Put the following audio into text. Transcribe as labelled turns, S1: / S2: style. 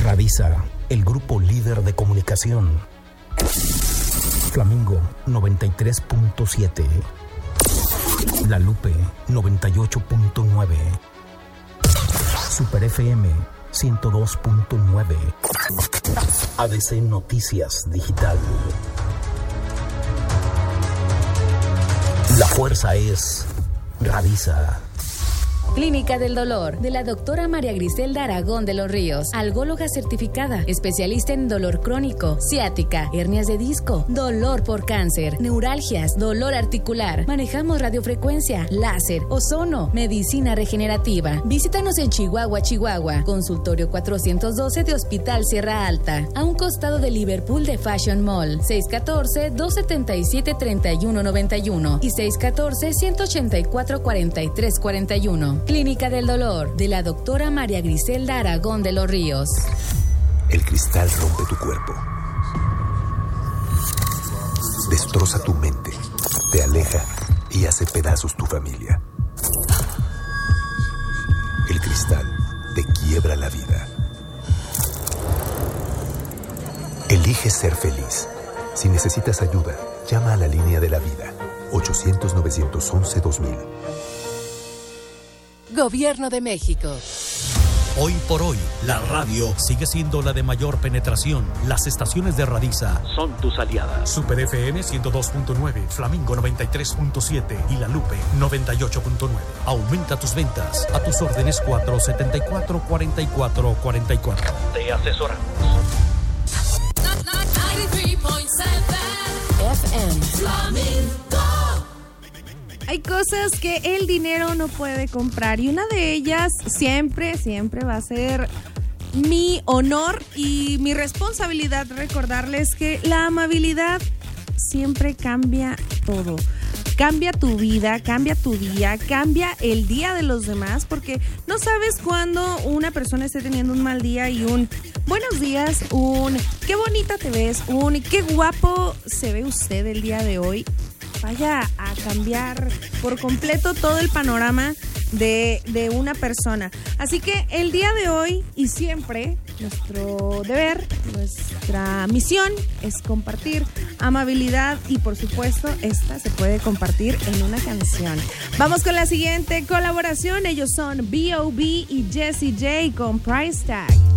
S1: Radisa, el grupo líder de comunicación. Flamingo 93.7. La Lupe 98.9. Super FM 102.9. ADC Noticias Digital. La fuerza es Radisa.
S2: Clínica del Dolor, de la doctora María Griselda Aragón de los Ríos, algóloga certificada, especialista en dolor crónico, ciática, hernias de disco, dolor por cáncer, neuralgias, dolor articular. Manejamos radiofrecuencia, láser, ozono, medicina regenerativa. Visítanos en Chihuahua, Chihuahua, consultorio 412 de Hospital Sierra Alta, a un costado de Liverpool de Fashion Mall, 614-277-3191 y 614-184-4341. Clínica del Dolor, de la doctora María Griselda Aragón de los Ríos.
S3: El cristal rompe tu cuerpo, destroza tu mente, te aleja y hace pedazos tu familia. El cristal te quiebra la vida. Elige ser feliz. Si necesitas ayuda, llama a la línea de la vida, 800-911-2000.
S4: Gobierno de México.
S5: Hoy por hoy, la radio sigue siendo la de mayor penetración. Las estaciones de Radisa son tus aliadas. Super FM 102.9, Flamingo 93.7 y La Lupe 98.9. Aumenta tus ventas. A tus órdenes 474-4444. Te asesoramos.
S4: 93.7 FM Flamingo.
S6: Hay cosas que el dinero no puede comprar y una de ellas siempre va a ser mi honor y mi responsabilidad recordarles que la amabilidad siempre cambia todo. Cambia tu vida, cambia tu día, cambia el día de los demás, porque no sabes cuándo una persona esté teniendo un mal día y un buenos días, un qué bonita te ves, un qué guapo se ve usted el día de hoy, vaya a cambiar por completo todo el panorama de una persona. Así que el día de hoy y siempre nuestro deber, nuestra misión es compartir amabilidad y por supuesto esta se puede compartir en una canción. Vamos con la siguiente colaboración. Ellos son B.O.B. y Jessie J con Price Tag.